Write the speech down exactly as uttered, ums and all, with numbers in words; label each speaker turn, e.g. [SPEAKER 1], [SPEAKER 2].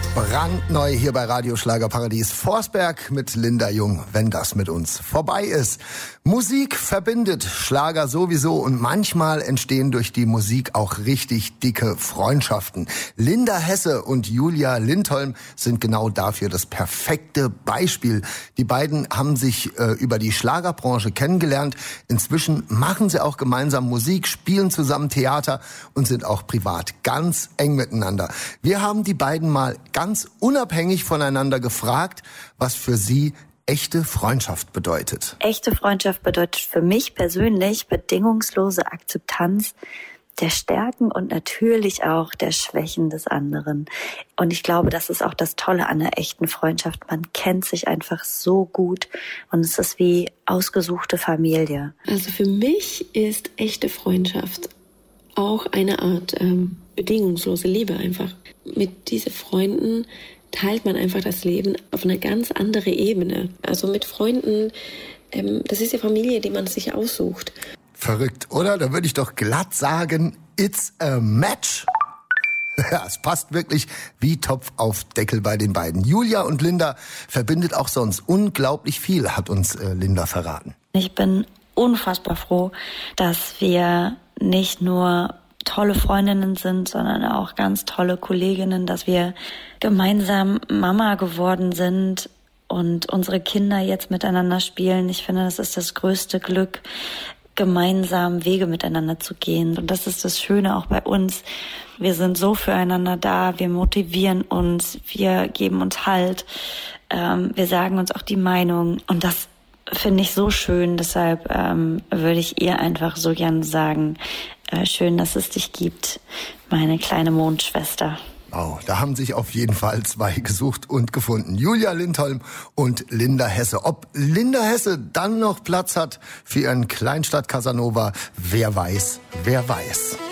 [SPEAKER 1] Brandneu hier bei Radio Schlagerparadies Forsberg mit Linda Jung, wenn das mit uns vorbei ist. Musik verbindet, Schlager sowieso, und manchmal entstehen durch die Musik auch richtig dicke Freundschaften. Linda Hesse und Julia Lindholm sind genau dafür das perfekte Beispiel. Die beiden haben sich äh, über die Schlagerbranche kennengelernt. Inzwischen machen sie auch gemeinsam Musik, spielen zusammen Theater und sind auch privat ganz eng miteinander. Wir haben die beiden mal ganz unabhängig voneinander gefragt, was für sie echte Freundschaft bedeutet.
[SPEAKER 2] Echte Freundschaft bedeutet für mich persönlich bedingungslose Akzeptanz der Stärken und natürlich auch der Schwächen des anderen. Und ich glaube, das ist auch das Tolle an einer echten Freundschaft. Man kennt sich einfach so gut und es ist wie ausgesuchte Familie.
[SPEAKER 3] Also für mich ist echte Freundschaft auch eine Art ähm, bedingungslose Liebe einfach. Mit diesen Freunden teilt man einfach das Leben auf eine ganz andere Ebene. Also mit Freunden, ähm, das ist ja Familie, die man sich aussucht.
[SPEAKER 1] Verrückt, oder? Da würde ich doch glatt sagen, it's a match. Ja, es passt wirklich wie Topf auf Deckel bei den beiden. Julia und Linda verbindet auch sonst unglaublich viel, hat uns äh, Linda verraten.
[SPEAKER 2] Ich bin unfassbar froh, dass wir nicht nur tolle Freundinnen sind, sondern auch ganz tolle Kolleginnen, dass wir gemeinsam Mama geworden sind und unsere Kinder jetzt miteinander spielen. Ich finde, das ist das größte Glück, gemeinsam Wege miteinander zu gehen. Und das ist das Schöne auch bei uns. Wir sind so füreinander da, wir motivieren uns, wir geben uns Halt, ähm, wir sagen uns auch die Meinung. Und das finde ich so schön, deshalb ähm, würde ich ihr einfach so gerne sagen, äh, schön, dass es dich gibt, meine kleine Mondschwester.
[SPEAKER 1] Oh, da haben sich auf jeden Fall zwei gesucht und gefunden. Julia Lindholm und Linda Hesse. Ob Linda Hesse dann noch Platz hat für ihren Kleinstadt Casanova, wer weiß, wer weiß.